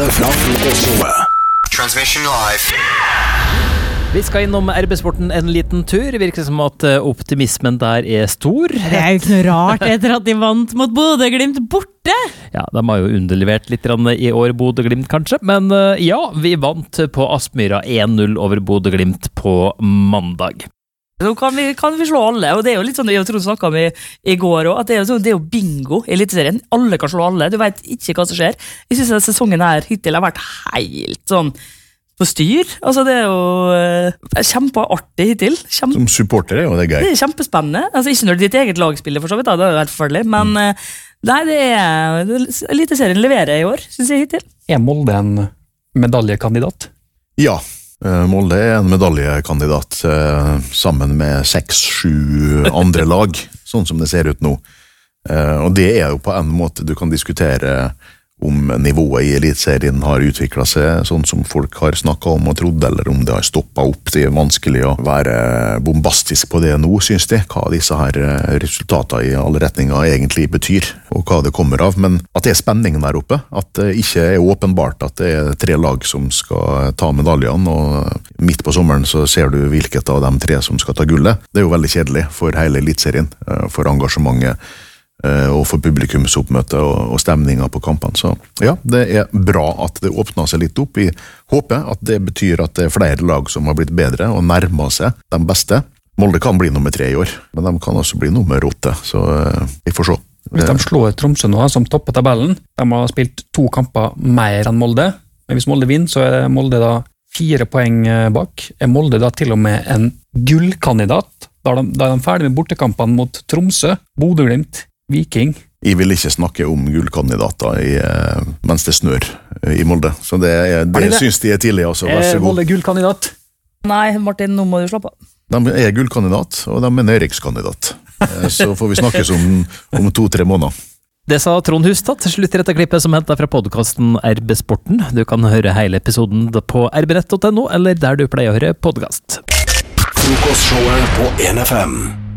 Spørsmålet fra Frokostshowet. Transmission live. Vi skal innom RB-sporten en liten tur. Virker som at optimismen der stor. Det jo ikke noe rart etter at de vant mot Bodø/Glimt borte. Ja, de har jo underlevert litt i år, Bodø/Glimt kanskje. Men ja, vi vant på Aspmyra 1-0 over Bodø/Glimt på mandag. Så kan vi slå alle, og det jo litt sånn jeg tror snakket om i går også, at det jo bingo i Eliteserien. Alle kan slå alle, du vet ikke hva som skjer. Jeg synes at sesongen her hittil har vært helt sånn på styr. Altså det jo kjempeartig hittil. Som supporter jo det gøy. Det kjempespennende. Altså ikke når ditt eget lag spiller for så vidt, da, det jo helt forferdelig, men nei, Eliteserien leverer i år, synes jeg hittil. Molde en medaljekandidat? Ja, Molde en medaljekandidat sammen med 6-7 andre lag, sånn som det ser ut nå. Og det jo på en måte du kan diskutere om nivået i Eliteserien har utviklet seg sånn som folk har snakket om og trodd, eller om det har stoppet opp. Det vanskelig å være bombastisk på det nå, synes de, hva disse her resultatene i alle retninger egentlig betyr, og hva det kommer av. Men at det spenning der oppe, at det ikke åpenbart at det 3 lag som skal ta medaljene, og midt på sommeren så ser du hvilket av de 3 som skal ta gullet. Det jo veldig kjedelig for hele Eliteserien, for engasjementet, og for publikumsoppmøte og stemninga på kampene. Så ja, det bra at det åpner seg litt opp. Jeg håper at det betyr at det flere lag som har blitt bedre og nærmer seg de beste. Molde kan bli nummer 3 i år, men de kan også bli nummer 8, så vi får se. Hvis de slår Tromsø nå, som topper tabellen, de har spilt 2 kamper mer enn Molde, men hvis Molde vinner, så Molde da 4 poeng bak. Molde da til og med en gullkandidat, da de ferdig med bortekampene mot Tromsø, Bodø/Glimt, Viking. Jeg vil ikke snakke om gullkandidater mens det snør i Molde, så det synes de tidlig også. Vær så god. Molde gullkandidat? Nei, Martin, nå må du slappe av. De gullkandidat, og de nedrykkskandidat. Så får vi snakkes om 2-3 måneder. Det sa Trond Hustad til slutt i dette klippet som hentet fra podcasten RB-sporten. Du kan høre hele episoden på rbnett.no, eller der du pleier å høre podcast. Frokostshowet på 1FM.